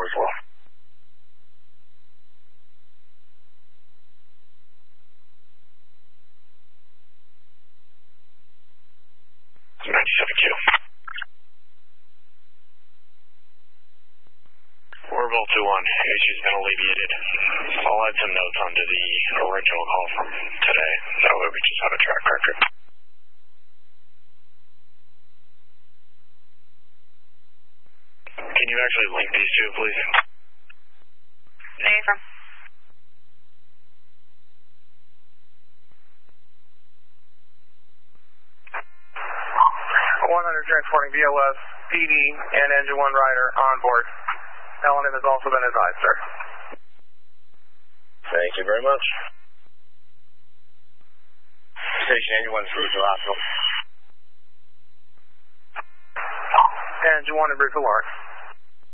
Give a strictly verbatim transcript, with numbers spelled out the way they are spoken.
as well. ninety-seven Q. Orville two one, issue's been alleviated. I'll add some notes onto the original call from today. That way we just have a track record. Can you actually link these two, please? Nathan. one hundred transporting V L S, P D, and engine one rider on board. L N M has also been advised, sir. Thank you very much. Station engine one through to hospital. Engine one and brief to Lawrence.